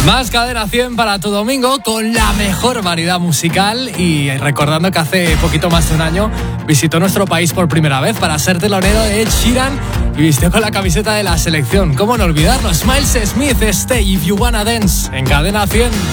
Más Cadena 100 para tu domingo con la mejor variedad musical y recordando que hace poquito más de un año visitó nuestro país por primera vez para ser telonero de Ed Sheeran y vistió con la camiseta de la selección. ¿Cómo no olvidarlo? Miles Smith, Stay If You Wanna Dance en Cadena 100.